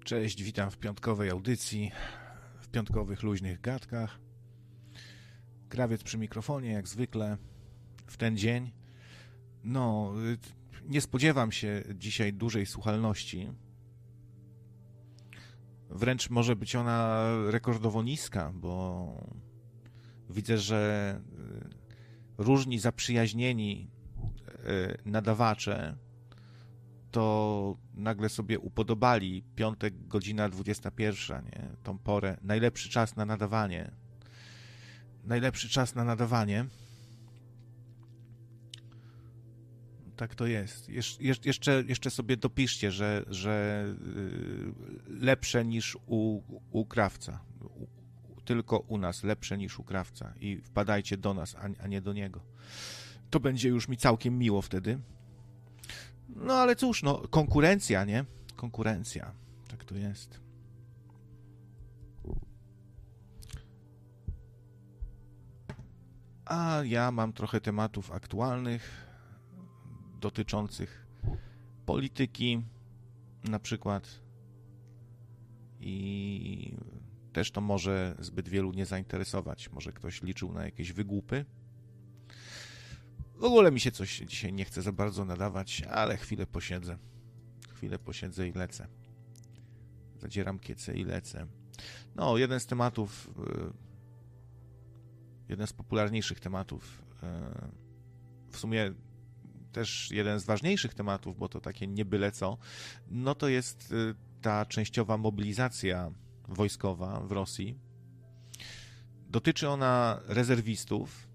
Cześć, witam w piątkowej audycji, w piątkowych luźnych gadkach. Krawiec przy mikrofonie, jak zwykle, w ten dzień. No, nie spodziewam się dzisiaj dużej słuchalności. Wręcz może być ona rekordowo niska, bo widzę, że różni zaprzyjaźnieni nadawacze to nagle sobie upodobali piątek, godzina 21, nie? Tą porę. Najlepszy czas na nadawanie. Najlepszy czas na nadawanie. Tak to jest. Jeszcze sobie dopiszcie, że lepsze niż u krawca. Tylko u nas lepsze niż u krawca. I wpadajcie do nas, a nie do niego. To będzie już mi całkiem miło wtedy. No ale cóż, no konkurencja, nie? Konkurencja. Tak to jest. A ja mam trochę tematów aktualnych dotyczących polityki na przykład i też to może zbyt wielu nie zainteresować. Może ktoś liczył na jakieś wygłupy. W ogóle mi się coś dzisiaj nie chce za bardzo nadawać, ale chwilę posiedzę i lecę. Zadzieram kiecę i lecę. No, jeden z popularniejszych tematów, w sumie też jeden z ważniejszych tematów, bo to takie nie byle co, no to jest ta częściowa mobilizacja wojskowa w Rosji. Dotyczy ona rezerwistów,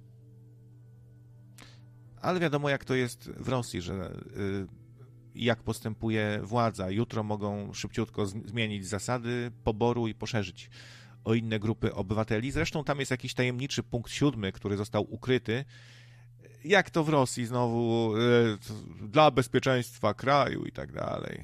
ale wiadomo, jak to jest w Rosji, że jak postępuje władza. Jutro mogą szybciutko zmienić zasady poboru i poszerzyć o inne grupy obywateli. Zresztą tam jest jakiś tajemniczy punkt 7, który został ukryty. Jak to w Rosji znowu dla bezpieczeństwa kraju i tak dalej.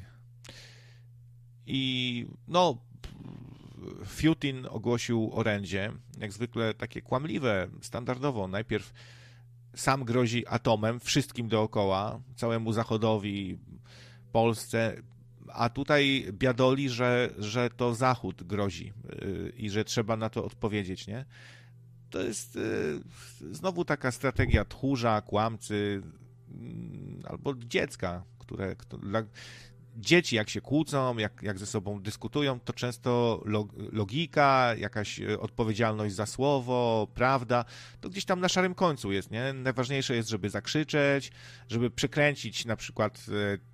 I no, Putin ogłosił orędzie, jak zwykle takie kłamliwe, standardowo. Najpierw sam grozi atomem wszystkim dookoła, całemu Zachodowi, Polsce, a tutaj biadoli, że to Zachód grozi i że trzeba na to odpowiedzieć, nie? To jest znowu taka strategia tchórza, kłamcy albo dziecka, dzieci jak się kłócą, jak ze sobą dyskutują, to często logika, jakaś odpowiedzialność za słowo, prawda, to gdzieś tam na szarym końcu jest, nie? Najważniejsze jest, żeby zakrzyczeć, żeby przekręcić na przykład